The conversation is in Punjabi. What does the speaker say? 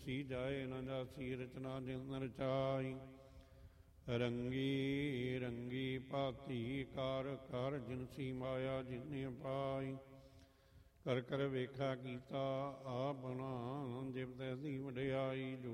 ਸੀ ਜਾਏ ਨ ਜਾਸੀ ਰਚਨਾ ਜਿਨ ਰਚਾਈ। ਰੰਗੀ ਰੰਗੀ ਭਾਤੀ ਕਾਰ ਕਰ ਜਿਨਸੀ ਮਾਇਆ ਜਿਨ ਪਾਈ। ਕਰ ਕਰ ਵੇਖਾ ਕੀਤਾ ਆਪਣਾ ਜਿਵ ਤੈਸੀ ਵਡਿਆਈ।